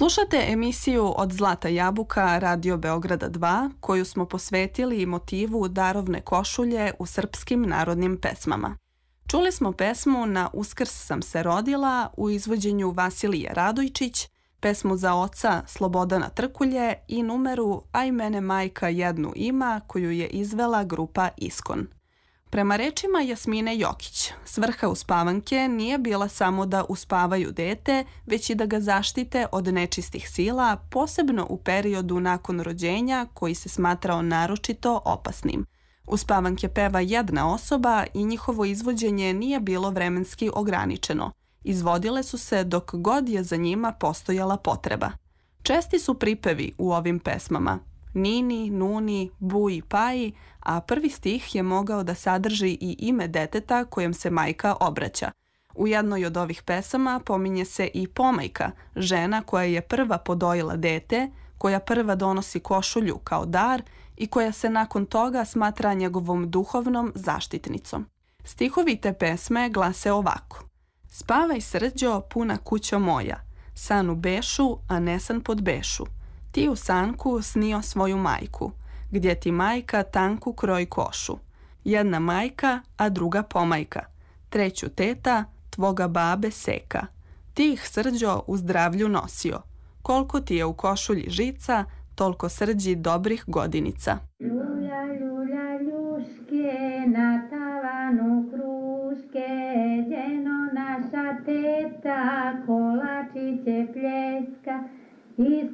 Slušate emisiju Od zlata jabuka Radio Beograda 2, koju smo posvetili motivu darovne košulje u srpskim narodnim pesmama. Čuli smo pesmu Na Uskrs sam se rodila u izvođenju Vasilije Radojčić, pesmu za oca Slobodana Trkulje i numeru Aj mene majka jednu ima koju je izvela grupa Iskon. Prema rečima Jasmine Jokić, svrha uspavanke nije bila samo da uspavaju dete, već i da ga zaštite od nečistih sila, posebno u periodu nakon rođenja koji se smatrao naročito opasnim. Uspavanke peva jedna osoba i njihovo izvođenje nije bilo vremenski ograničeno. Izvodile su se dok god je za njima postojala potreba. Česti su pripevi u ovim pesmama. Nini, Nuni, Buji, Paji, a prvi stih je mogao da sadrži i ime deteta kojem se majka obraća. U jednoj od ovih pesama pominje se i pomajka, žena koja je prva podojila dete, koja prva donosi košulju kao dar i koja se nakon toga smatra njegovom duhovnom zaštitnicom. Stihovi te pesme glase ovako. Spavaj srđo, puna kućo moja, san u bešu, a ne san pod bešu. Ti u sanku snio svoju majku, gdje ti majka tanku kroj košu. Jedna majka, a druga pomajka. Treću teta, tvoga babe seka. Ti ih srđo u zdravlju nosio. Koliko ti je u košulji žica, toliko srđi dobrih godinica. Ljulja, ljulja, ljuške, na tavanu kruške, đeno naša teta, kolačiće pljeska,